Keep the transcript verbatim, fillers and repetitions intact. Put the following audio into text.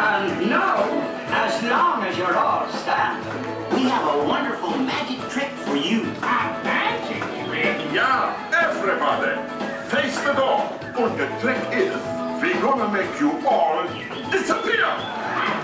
And now, as long as you're all standing, we have a wonderful magic trick for you. a magic trick? Yeah, everybody. Face the door. And the trick is, we're gonna make you all disappear.